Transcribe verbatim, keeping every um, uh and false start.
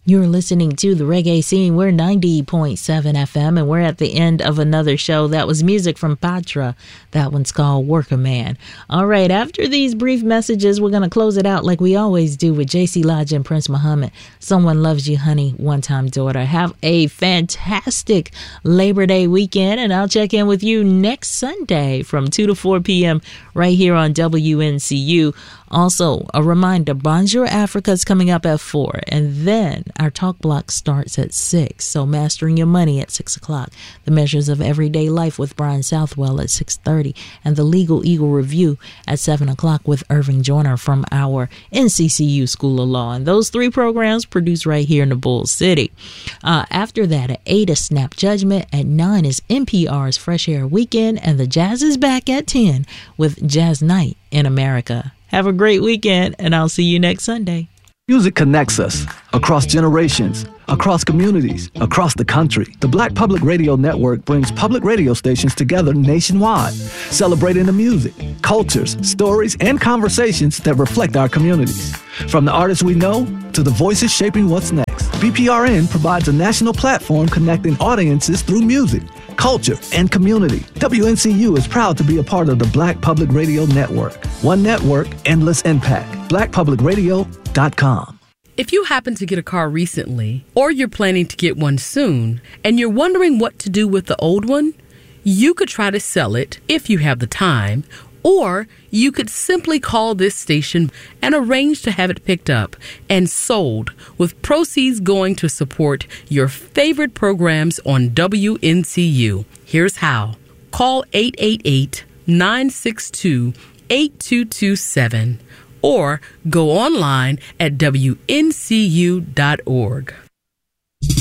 You're listening to The Reggae Scene. We're ninety point seven F M, and we're at the end of another show. That was music from Patra. That one's called Worker Man. All right, after these brief messages, we're going to close it out like we always do with J C Lodge and Prince Muhammad. Someone Loves You, Honey, One Time Daughter. Have a fantastic Labor Day weekend, and I'll check in with you next Sunday from two to four p.m. right here on W N C U. Also, a reminder, Bonjour Africa is coming up at four, and then our talk block starts at six. So Mastering Your Money at six o'clock, The Measures of Everyday Life with Brian Southwell at six thirty, and the Legal Eagle Review at seven o'clock with Irving Joyner from our N C C U School of Law. And those three programs produced right here in the Bull City. Uh, after that, at eight is Snap Judgment, at nine is N P R's Fresh Air Weekend, and the Jazz is back at ten with Jazz Night in America. Have a great weekend, and I'll see you next Sunday. Music connects us across generations, across communities, across the country. The Black Public Radio Network brings public radio stations together nationwide, celebrating the music, cultures, stories, and conversations that reflect our communities. From the artists we know to the voices shaping what's next, B P R N provides a national platform connecting audiences through music, culture, and community. W N C U is proud to be a part of the Black Public Radio Network. One network, endless impact. black public radio dot com. If you happen to get a car recently, or you're planning to get one soon, and you're wondering what to do with the old one, you could try to sell it if you have the time, or you could simply call this station and arrange to have it picked up and sold, with proceeds going to support your favorite programs on W N C U. Here's how. Call eight eight eight, nine six two, eight two two seven or go online at W N C U dot org.